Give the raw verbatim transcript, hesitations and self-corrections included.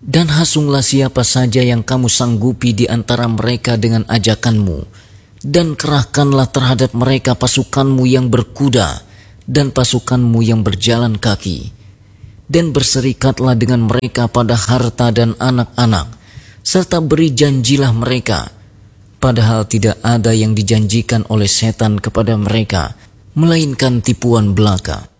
Dan hasunglah siapa saja yang kamu sanggupi di antara mereka dengan ajakanmu, dan kerahkanlah terhadap mereka pasukanmu yang berkuda dan pasukanmu yang berjalan kaki, dan berserikatlah dengan mereka pada harta dan anak-anak, serta beri janjilah mereka, padahal tidak ada yang dijanjikan oleh setan kepada mereka, melainkan tipuan belaka.